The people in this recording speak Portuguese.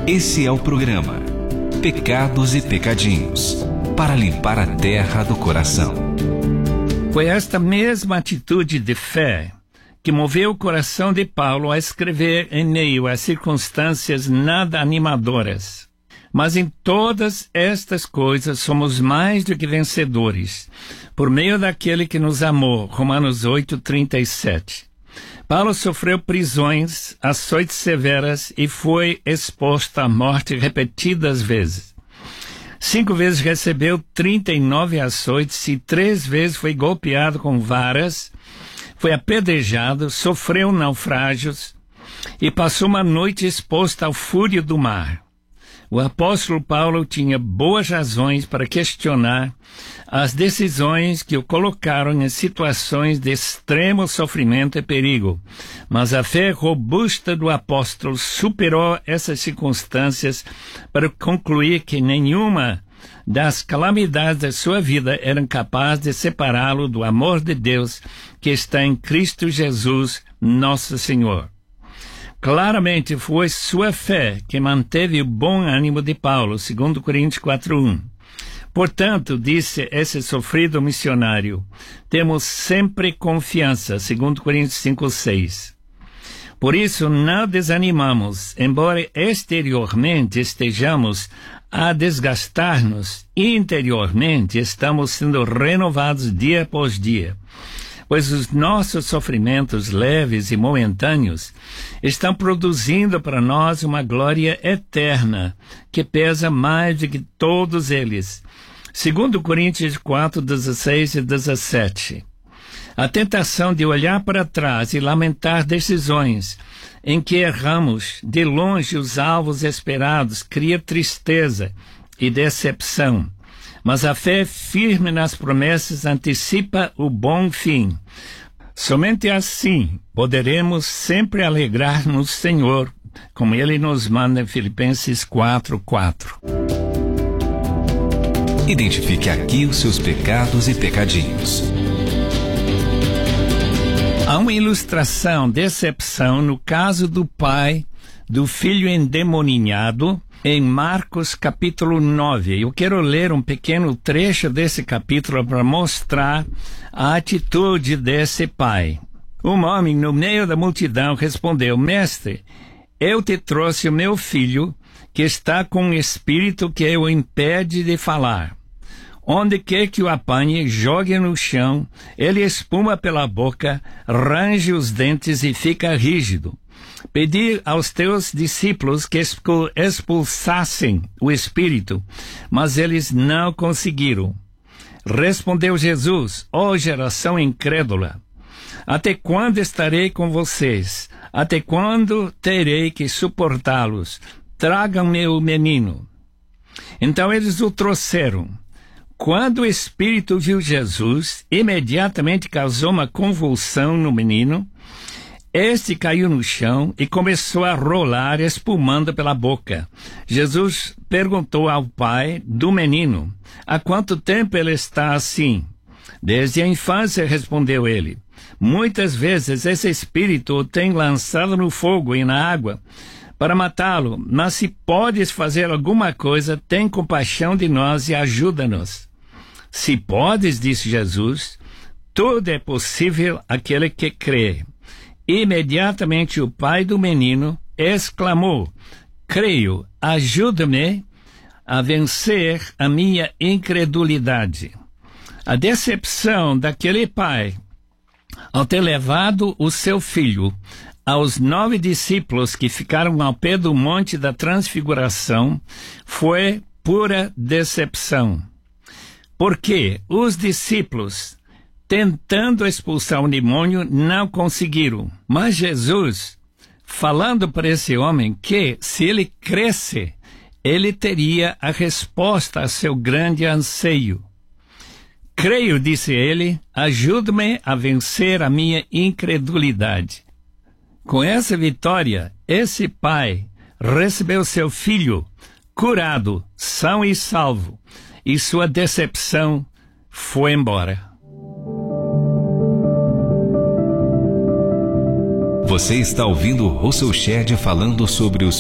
Esse é o programa Pecados e Pecadinhos, para limpar a terra do coração. Foi esta mesma atitude de fé que moveu o coração de Paulo a escrever em meio a circunstâncias nada animadoras. Mas em todas estas coisas somos mais do que vencedores, por meio daquele que nos amou. Romanos 8:37. Paulo sofreu prisões, açoites severas e foi exposto à morte repetidas vezes. 5 vezes recebeu 39 açoites e 3 vezes foi golpeado com varas, foi apedrejado, sofreu naufrágios e passou uma noite exposto ao fúrio do mar. O apóstolo Paulo tinha boas razões para questionar as decisões que o colocaram em situações de extremo sofrimento e perigo. Mas a fé robusta do apóstolo superou essas circunstâncias para concluir que nenhuma das calamidades da sua vida eram capazes de separá-lo do amor de Deus que está em Cristo Jesus, nosso Senhor. Claramente foi sua fé que manteve o bom ânimo de Paulo, 2 Coríntios 4:1. Portanto, disse esse sofrido missionário, temos sempre confiança, 2 Coríntios 5:6. Por isso, não desanimamos, embora exteriormente estejamos a desgastar-nos, interiormente estamos sendo renovados dia após dia. Pois os nossos sofrimentos leves e momentâneos estão produzindo para nós uma glória eterna, que pesa mais do que todos eles. 2 Coríntios 4:16 e 17. A tentação de olhar para trás e lamentar decisões em que erramos de longe os alvos esperados cria tristeza e decepção. Mas a fé firme nas promessas antecipa o bom fim. Somente assim poderemos sempre alegrar no Senhor, como Ele nos manda em Filipenses 4:4. Identifique aqui os seus pecados e pecadinhos. Há uma ilustração, decepção, no caso do pai do filho endemoninhado, em Marcos capítulo 9. Eu quero ler um pequeno trecho desse capítulo para mostrar a atitude desse pai. Um homem no meio da multidão respondeu: Mestre, eu te trouxe o meu filho, que está com um espírito que o impede de falar. Onde quer que o apanhe, jogue no chão, ele espuma pela boca, range os dentes e fica rígido. Pedi aos teus discípulos que expulsassem o espírito, mas eles não conseguiram. Respondeu Jesus: ó geração incrédula, até quando estarei com vocês? Até quando terei que suportá-los? Tragam-me o menino. Então eles o trouxeram. Quando o espírito viu Jesus, imediatamente causou uma convulsão no menino. Este caiu no chão e começou a rolar, espumando pela boca. Jesus perguntou ao pai do menino: há quanto tempo ele está assim? Desde a infância, respondeu ele. Muitas vezes esse espírito o tem lançado no fogo e na água para matá-lo, mas se podes fazer alguma coisa, tem compaixão de nós e ajuda-nos. Se podes, disse Jesus, tudo é possível àquele que crê. Imediatamente o pai do menino exclamou: creio, ajuda-me a vencer a minha incredulidade. A decepção daquele pai ao ter levado o seu filho aos 9 discípulos que ficaram ao pé do Monte da Transfiguração foi pura decepção. Porque os discípulos, tentando expulsar o demônio, não conseguiram. Mas Jesus, falando para esse homem que, se ele cresce, ele teria a resposta a seu grande anseio. Creio, disse ele, ajude-me a vencer a minha incredulidade. Com essa vitória, esse pai recebeu seu filho curado, são e salvo, e sua decepção foi embora. Você está ouvindo Russell Shedd falando sobre os